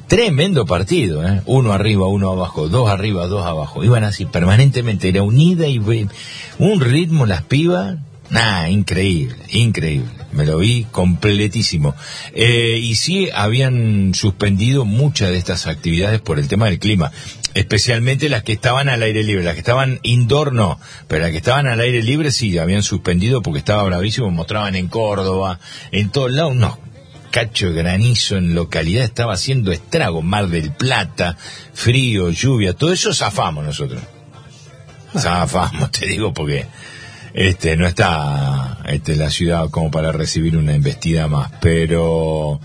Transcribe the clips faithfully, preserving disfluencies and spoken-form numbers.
Tremendo partido, ¿eh? Uno arriba, uno abajo, dos arriba, dos abajo. Iban así permanentemente, era unida y un ritmo las pibas, nah, increíble, increíble. Me lo vi completísimo. Eh, y sí, habían suspendido muchas de estas actividades por el tema del clima. Especialmente las que estaban al aire libre. Las que estaban indoor no, pero las que estaban al aire libre sí, habían suspendido porque estaba bravísimo. Mostraban en Córdoba, en todos lados, no. Cacho de granizo en localidad, estaba haciendo estrago. Mar del Plata, frío, lluvia, todo eso zafamos nosotros. Zafamos, te digo, porque este no está este la ciudad como para recibir una embestida más, pero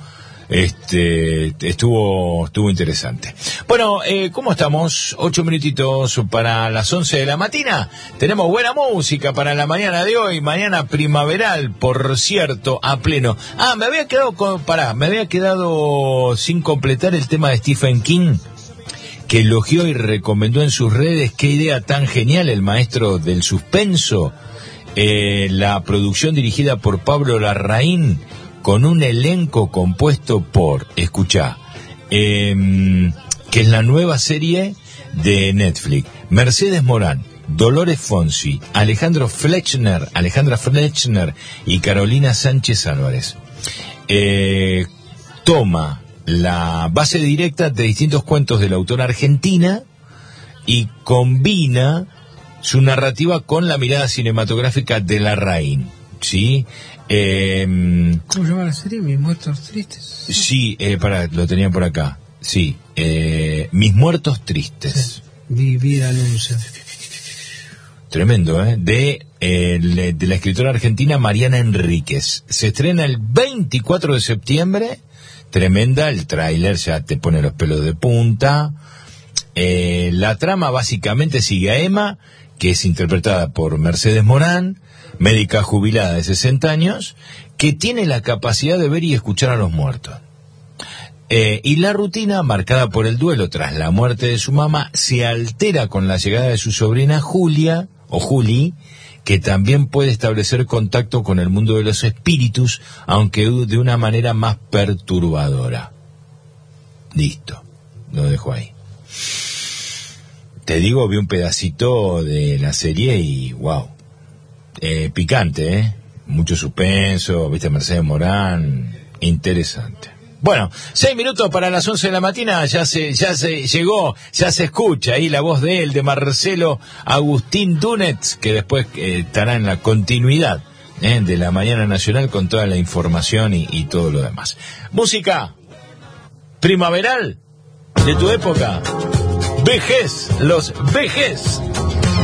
este estuvo estuvo interesante. Bueno, eh, ¿cómo estamos? Ocho minutitos para las once de la mañana. Tenemos buena música para la mañana de hoy, mañana primaveral, por cierto, a pleno. Ah, me había quedado con, pará, me había quedado sin completar el tema de Stephen King, que elogió y recomendó en sus redes. Qué idea tan genial, el maestro del suspenso. Eh, la producción dirigida por Pablo Larraín, con un elenco compuesto por, escuchá, eh, que es la nueva serie de Netflix, Mercedes Morán, Dolores Fonsi, Alejandro Flechner, Alejandra Flechner y Carolina Sánchez Álvarez. Eh, toma la base directa de distintos cuentos de la autora argentina y combina su narrativa con la mirada cinematográfica de Larraín, ¿sí? Eh, ¿Cómo se llama la serie? Mis muertos tristes. Sí, eh, para, lo tenía por acá. Sí, eh, Mis muertos tristes. Sí. Mi vida anuncia. Tremendo, ¿eh? De, eh, de la escritora argentina Mariana Enríquez. Se estrena el veinticuatro de septiembre. Tremenda, el tráiler ya te pone los pelos de punta. Eh, la trama básicamente sigue a Emma, que es interpretada por Mercedes Morán, médica jubilada de sesenta años, que tiene la capacidad de ver y escuchar a los muertos. Eh, y la rutina, marcada por el duelo tras la muerte de su mamá, se altera con la llegada de su sobrina Julia, o Juli, que también puede establecer contacto con el mundo de los espíritus, aunque de una manera más perturbadora. Listo, lo dejo ahí. Te digo, vi un pedacito de la serie y wow. Eh, picante, ¿eh? Mucho suspenso, viste, Mercedes Morán, interesante. Bueno, seis minutos para las once de la mañana, ya se, ya se llegó, ya se escucha ahí la voz de él, de Marcelo Agustín Túnez, que después eh, estará en la continuidad eh, de la Mañana Nacional con toda la información y, y todo lo demás. Música primaveral de tu época, vejez, los vejez.